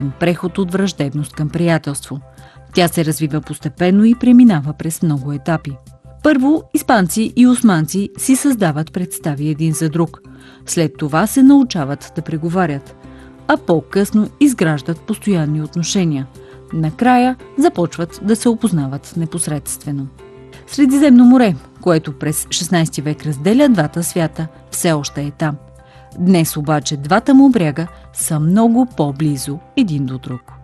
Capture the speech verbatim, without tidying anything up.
преход от враждебност към приятелство. Тя се развива постепенно и преминава през много етапи. Първо, испанци и османци си създават представи един за друг. След това се научават да преговарят, а по-късно изграждат постоянни отношения. Накрая започват да се опознават непосредствено. Средиземно море, което през шестнадесети век разделя двата свята, все още е там. Днес обаче двата му бряга са много по-близо един до друг.